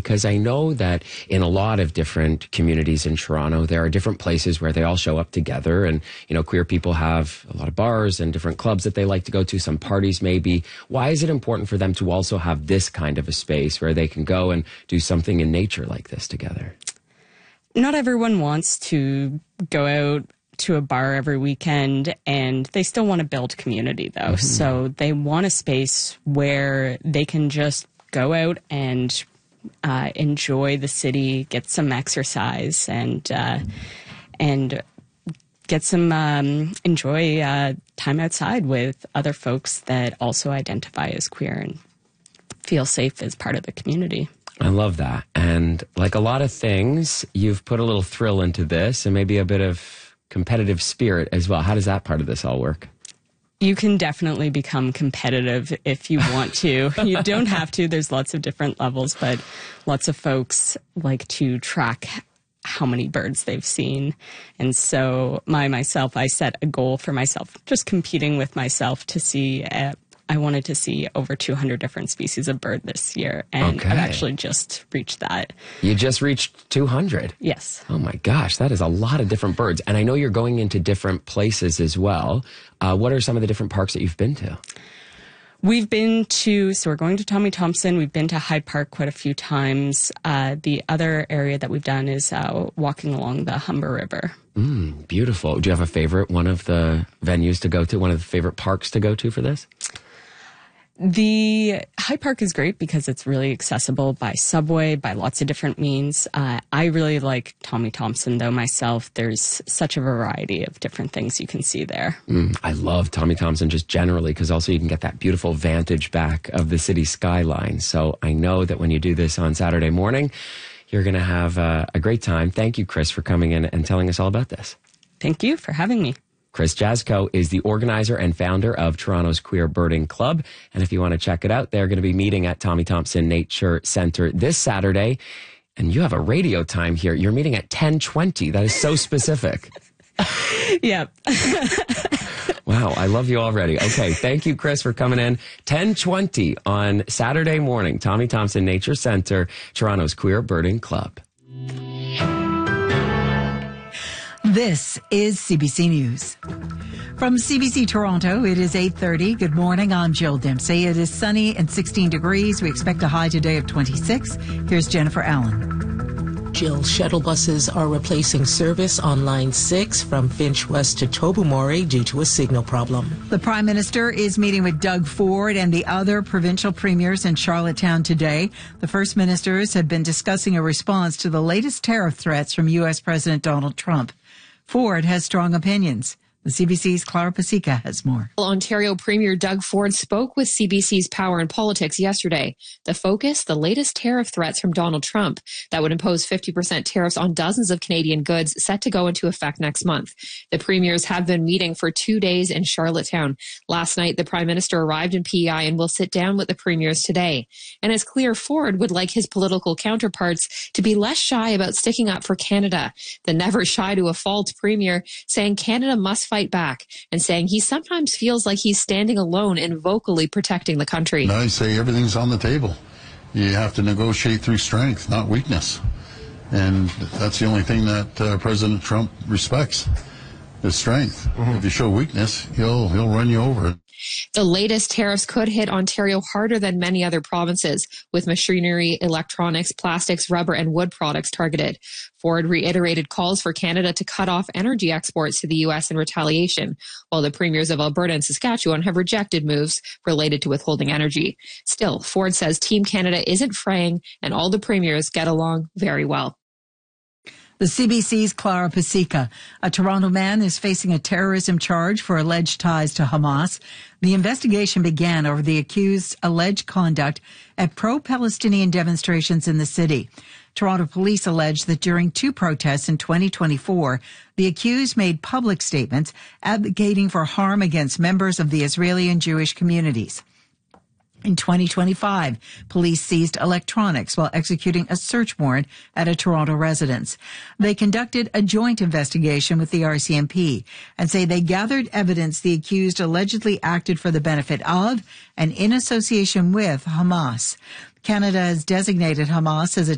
Because I know that in a lot of different communities in Toronto, there are different places where they all show up together. And, queer people have a lot of bars and different clubs that they like to go to, some parties maybe. Why is it important for them to also have this kind of a space where they can go and do something in nature like this together? Not everyone wants to go out to a bar every weekend, and they still want to build community, though. Mm-hmm. So they want a space where they can just go out and enjoy the city, get some exercise, and get some enjoy time outside with other folks that also identify as queer and feel safe as part of the community. I love that. And like a lot of things, you've put a little thrill into this and maybe a bit of competitive spirit as well. How does that part of this all work? You can definitely become competitive if you want to. You don't have to. There's lots of different levels, but lots of folks like to track how many birds they've seen. And so myself, I set a goal for myself, just competing with myself to see I wanted to see over 200 different species of bird this year, and I've actually just reached that. You just reached 200? Yes. Oh my gosh, that is a lot of different birds. And I know you're going into different places as well. What are some of the different parks that you've been to? We're going to Tommy Thompson. We've been to Hyde Park quite a few times. The other area that we've done is walking along the Humber River. Beautiful. Do you have a favorite, one of the venues to go to, one of the favorite parks to go to for this? The Hyde Park is great because it's really accessible by subway, by lots of different means. I really like Tommy Thompson, though, myself. There's such a variety of different things you can see there. I love Tommy Thompson just generally because also you can get that beautiful vantage back of the city skyline. So I know that when you do this on Saturday morning, you're going to have a great time. Thank you, Chris, for coming in and telling us all about this. Thank you for having me. Chris Jaczko is the organizer and founder of Toronto's Queer Birding Club. And if you want to check it out, they're going to be meeting at Tommy Thompson Nature Center this Saturday. And you have a radio time here. You're meeting at 10:20. That is so specific. Yep. Wow, I love you already. Okay, thank you, Chris, for coming in. 10:20 on Saturday morning, Tommy Thompson Nature Center, Toronto's Queer Birding Club. This is CBC News. From CBC Toronto, it is 8:30. Good morning. I'm Jill Dempsey. It is sunny and 16 degrees. We expect a high today of 26. Here's Jennifer Allen. Jill, shuttle buses are replacing service on Line 6 from Finch West to Tobermory due to a signal problem. The Prime Minister is meeting with Doug Ford and the other provincial premiers in Charlottetown today. The First Ministers have been discussing a response to the latest tariff threats from U.S. President Donald Trump. Ford has strong opinions. The CBC's Clara Pasica has more. Ontario Premier Doug Ford spoke with CBC's Power and Politics yesterday. The focus, the latest tariff threats from Donald Trump that would impose 50% tariffs on dozens of Canadian goods set to go into effect next month. The premiers have been meeting for 2 days in Charlottetown. Last night, the Prime Minister arrived in PEI and will sit down with the premiers today. And it's clear Ford would like his political counterparts to be less shy about sticking up for Canada. The never shy to a fault premier saying Canada must fight back and saying he sometimes feels like he's standing alone in vocally protecting the country. I say everything's on the table. You have to negotiate through strength, not weakness. And that's the only thing that President Trump respects, is strength. If you show weakness, he'll run you over. The latest tariffs could hit Ontario harder than many other provinces, with machinery, electronics, plastics, rubber, and wood products targeted. Ford reiterated calls for Canada to cut off energy exports to the U.S. in retaliation, while the premiers of Alberta and Saskatchewan have rejected moves related to withholding energy. Still, Ford says Team Canada isn't fraying, and all the premiers get along very well. The CBC's Clara Pasica. A Toronto man is facing a terrorism charge for alleged ties to Hamas. The investigation began over the accused's alleged conduct at pro-Palestinian demonstrations in the city. Toronto police allege that during 2 protests in 2024, the accused made public statements advocating for harm against members of the Israeli and Jewish communities. In 2025, police seized electronics while executing a search warrant at a Toronto residence. They conducted a joint investigation with the RCMP and say they gathered evidence the accused allegedly acted for the benefit of and in association with Hamas. Canada has designated Hamas as a